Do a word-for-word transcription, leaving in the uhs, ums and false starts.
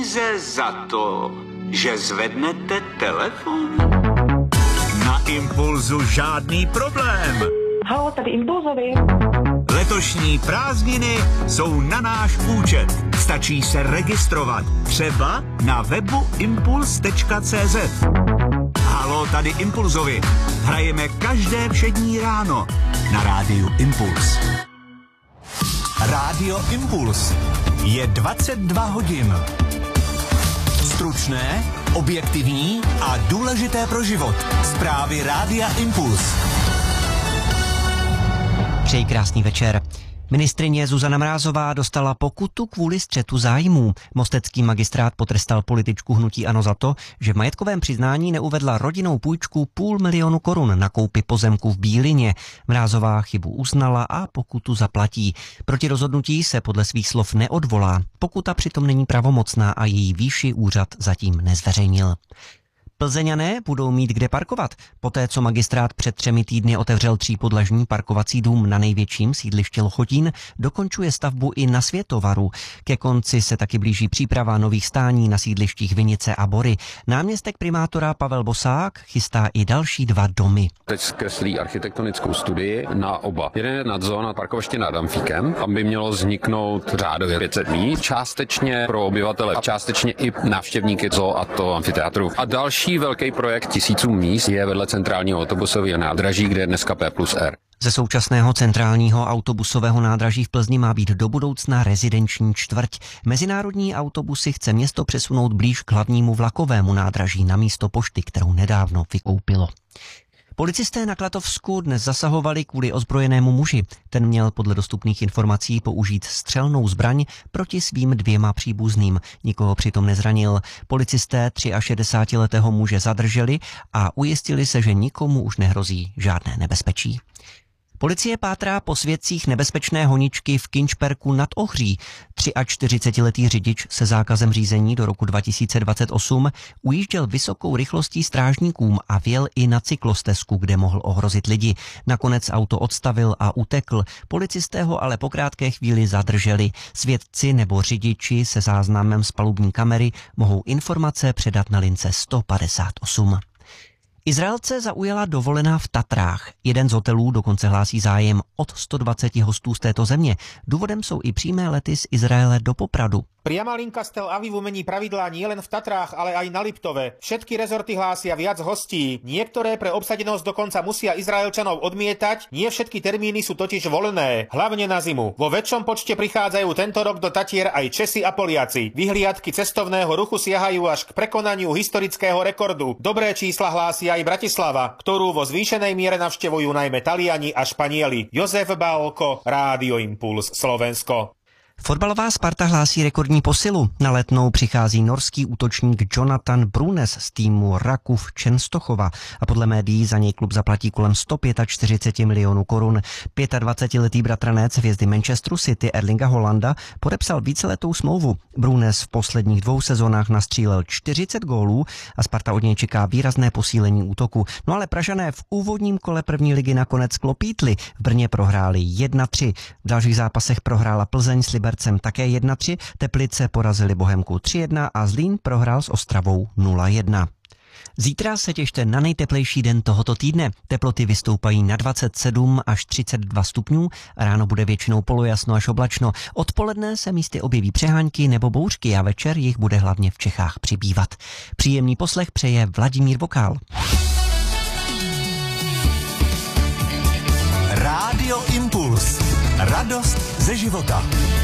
peníze za to, že zvednete telefon? Na Impulzu žádný problém. Haló, tady Impulzovi. Letošní prázdniny jsou na náš účet. Stačí se registrovat. Třeba na webu impuls tečka cé zet. Haló, tady Impulzovi. Hrajeme každé všední ráno na rádiu Impuls. Rádio Impuls. Je dvacet dva hodin. Stručné, objektivní a důležité pro život. Zprávy Rádia Impuls. Přeji krásný večer. Ministryně Zuzana Mrázová dostala pokutu kvůli střetu zájmů. Mostecký magistrát potrestal političku hnutí ANO za to, že v majetkovém přiznání neuvedla rodinnou půjčku půl milionu korun na koupi pozemku v Bílině. Mrázová chybu uznala a pokutu zaplatí. Proti rozhodnutí se podle svých slov neodvolá. Pokuta přitom není pravomocná a její výši úřad zatím nezveřejnil. Plzeňané budou mít kde parkovat. Poté, co magistrát před třemi týdny otevřel třípodlažní parkovací dům na největším sídlišti Lochotín, dokončuje stavbu i na Světovaru. Ke konci se taky blíží příprava nových stání na sídlištích Vinice a Bory. Náměstek primátora Pavel Bosák chystá i další dva domy. Teď zkreslí architektonickou studii na oba. Jeden je nad zóna parkoviště nad Amfíkem, tam by mělo vzniknout řádově pět set míst, částečně pro obyvatele, částečně i návštěvníky zoo a to amfiteátru. A další velký projekt tisíců míst je vedle centrálního autobusového nádraží, kde je dneska P plus R. Ze současného centrálního autobusového nádraží v Plzni má být do budoucna rezidenční čtvrť. Mezinárodní autobusy chce město přesunout blíž k hlavnímu vlakovému nádraží na místo pošty, kterou nedávno vykoupilo. Policisté na Klatovsku dnes zasahovali kvůli ozbrojenému muži. Ten měl podle dostupných informací použít střelnou zbraň proti svým dvěma příbuzným. Nikoho přitom nezranil. Policisté šedesátiletého muže zadrželi a ujistili se, že nikomu už nehrozí žádné nebezpečí. Policie pátrá po svědcích nebezpečné honičky v Kinčperku nad Ohří. čtyřicetiletý řidič se zákazem řízení do roku dva tisíce dvacet osm ujížděl vysokou rychlostí strážníkům a vjel i na cyklostezku, kde mohl ohrozit lidi. Nakonec auto odstavil a utekl. Policisté ho ale po krátké chvíli zadrželi. Svědci nebo řidiči se záznamem z palubní kamery mohou informace předat na lince sto padesát osm. Izraelce zaujala dovolená v Tatrách. Jeden z hotelů dokonce hlásí zájem od sto dvacet hostů z této země. Důvodem jsou i přímé lety z Izraele do Popradu. Priama linka z Tel Avivu mení pravidlá nielen v Tatrách, ale aj na Liptove. Všetky rezorty hlásia viac hostí. Niektoré pre obsadenosť dokonca musia Izraelčanov odmietať, nie všetky termíny sú totiž voľné, hlavne na zimu. Vo väčšom počte prichádzajú tento rok do Tatier aj Česi a Poliaci. Vyhliadky cestovného ruchu siahajú až k prekonaniu historického rekordu. Dobré čísla hlási aj Bratislava, ktorú vo zvýšenej miere navštevujú najmä Taliani a Španieli. Jozef Bálko, Rádio Impuls, Slovensko. Fotbalová Sparta hlásí rekordní posilu. Na Letnou přichází norský útočník Jonathan Brunes z týmu Rakov Čenstochova a podle médií za něj klub zaplatí kolem sto čtyřicet pět milionů korun. dvacetiletý bratranec hvězdy Manchesteru City Erlinga Holanda podepsal víceletou smlouvu. Brunes v posledních dvou sezónách nastřílel čtyřicet gólů a Sparta od něj čeká výrazné posílení útoku. No ale Pražané v úvodním kole první ligy nakonec klopítli. V Brně prohráli jedna tři. V dalších zápasech prohrála Plzeň s Libercem také jedna tři, Teplice porazili Bohemku tři jedna a Zlín prohrál s Ostravou nula jedna. Zítra se těšte na nejteplejší den tohoto týdne. Teploty vystoupají na dvacet sedm až třicet dva stupňů, ráno bude většinou polojasno až oblačno. Odpoledne se místy objeví přehánky nebo bouřky a večer jich bude hlavně v Čechách přibývat. Příjemný poslech přeje Vladimír Vokál. Rádio Impuls. Radost ze života.